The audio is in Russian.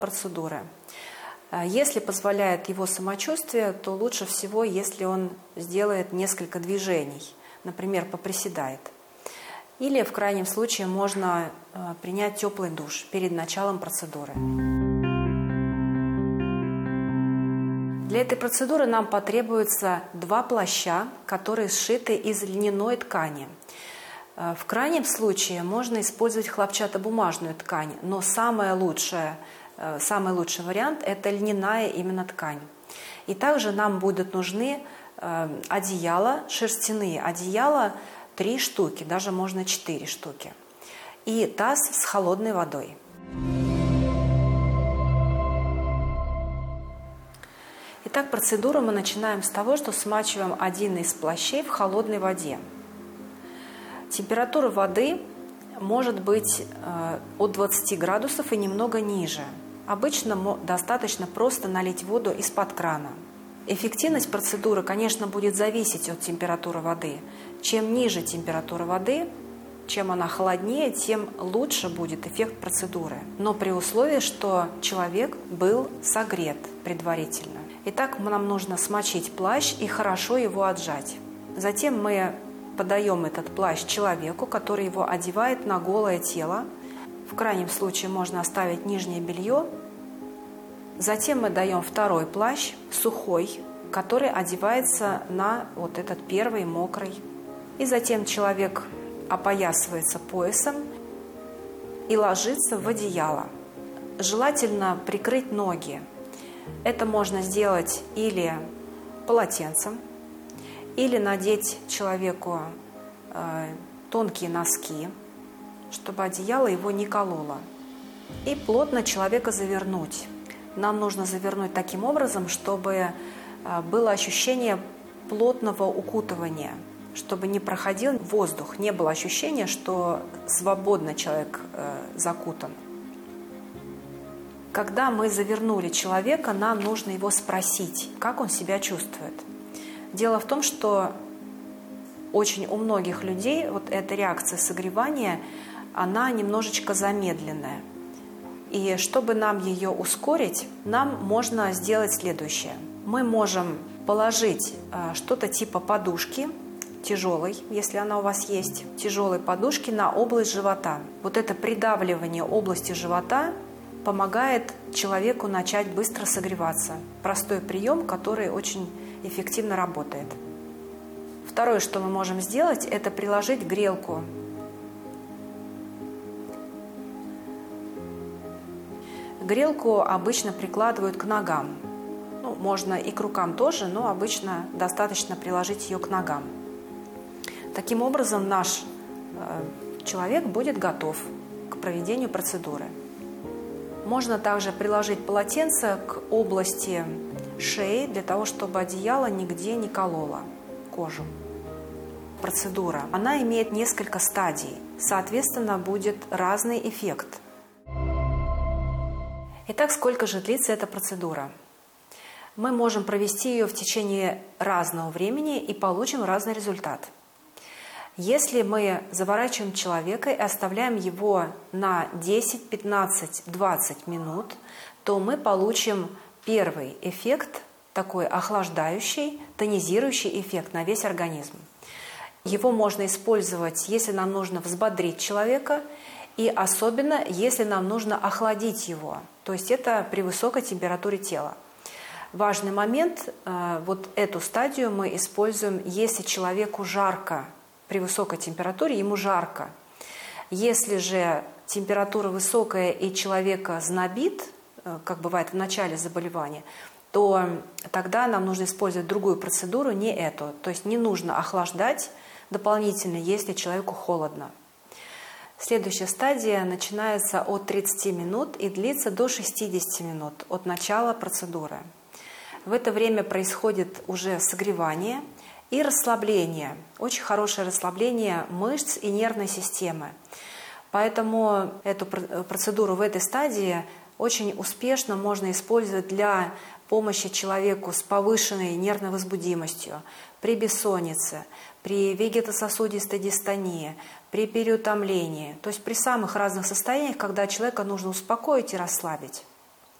процедуры. Если позволяет его самочувствие, то лучше всего, если он сделает несколько движений, например, поприседает. Или в крайнем случае можно принять теплый душ перед началом процедуры. Для этой процедуры нам потребуется 2 плаща, которые сшиты из льняной ткани. В крайнем случае можно использовать хлопчатобумажную ткань, но самый лучший вариант – это льняная именно ткань. И также нам будут нужны одеяла, шерстяные одеяла 3 штуки, даже можно 4 штуки. И таз с холодной водой. Итак, процедуру мы начинаем с того, что смачиваем один из плащей в холодной воде. Температура воды может быть от 20 градусов и немного ниже. Обычно достаточно просто налить воду из-под крана. Эффективность процедуры, конечно, будет зависеть от температуры воды. Чем ниже температура воды, чем она холоднее, тем лучше будет эффект процедуры. Но при условии, что человек был согрет предварительно. Итак, нам нужно смочить плащ и хорошо его отжать. Затем мы подаем этот плащ человеку, который его одевает на голое тело. В крайнем случае можно оставить нижнее белье. Затем мы даем второй плащ, сухой, который одевается на вот этот первый, мокрый. И затем человек опоясывается поясом и ложится в одеяло. Желательно прикрыть ноги. Это можно сделать или полотенцем, или надеть человеку тонкие носки, чтобы одеяло его не кололо. И плотно человека завернуть. Нам нужно завернуть таким образом, чтобы было ощущение плотного укутывания, чтобы не проходил воздух, не было ощущения, что свободно человек закутан. Когда мы завернули человека, нам нужно его спросить, как он себя чувствует. Дело в том, что очень у многих людей вот эта реакция согревания, она немножечко замедленная. И чтобы нам ее ускорить, нам можно сделать следующее. Мы можем положить что-то типа подушки, тяжелой, если она у вас есть, тяжелой подушки на область живота. Вот это придавливание области живота помогает человеку начать быстро согреваться. Простой прием, который очень эффективно работает. Второе, что мы можем сделать, это приложить грелку. Грелку обычно прикладывают к ногам. Можно и к рукам тоже, но обычно достаточно приложить ее к ногам. Таким образом, наш человек будет готов к проведению процедуры. Можно также приложить полотенце к области шеи, для того, чтобы одеяло нигде не кололо кожу. Процедура, она имеет несколько стадий, соответственно, будет разный эффект. Итак, сколько же длится эта процедура? Мы можем провести ее в течение разного времени и получим разный результат. Если мы заворачиваем человека и оставляем его на 10, 15, 20 минут, то мы получим первый эффект, такой охлаждающий, тонизирующий эффект на весь организм. Его можно использовать, если нам нужно взбодрить человека, и особенно, если нам нужно охладить его. То есть это при высокой температуре тела. Важный момент, вот эту стадию мы используем, если человеку жарко. При высокой температуре ему жарко. Если же температура высокая и человека знобит, как бывает в начале заболевания, то тогда нам нужно использовать другую процедуру, не эту. То есть не нужно охлаждать дополнительно, если человеку холодно. Следующая стадия начинается от 30 минут и длится до 60 минут от начала процедуры. В это время происходит уже согревание и расслабление. Очень хорошее расслабление мышц и нервной системы. Поэтому эту процедуру в этой стадии очень успешно можно использовать для помощи человеку с повышенной нервной возбудимостью, при бессоннице, при вегетососудистой дистонии, при переутомлении. То есть при самых разных состояниях, когда человека нужно успокоить и расслабить.